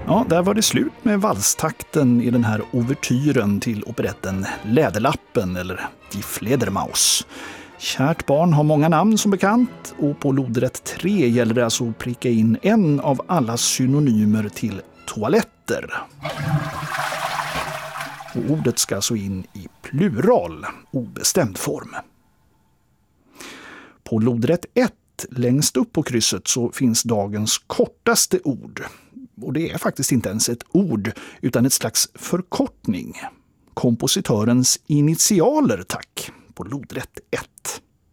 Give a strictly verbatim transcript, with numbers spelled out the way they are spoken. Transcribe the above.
Ja, där var det slut med valstakten i den här ouvertyren till operetten Läderlappen eller Die Fledermaus. Kärt barn har många namn som bekant, och på lodrätt tre gäller det alltså att pricka in en av alla synonymer till toaletter. Och ordet ska alltså in i plural, obestämd form. På lodrätt ett, längst upp på krysset, så finns dagens kortaste ord. Och det är faktiskt inte ens ett ord, utan ett slags förkortning. Kompositörens initialer, tack, på lodrätt ett.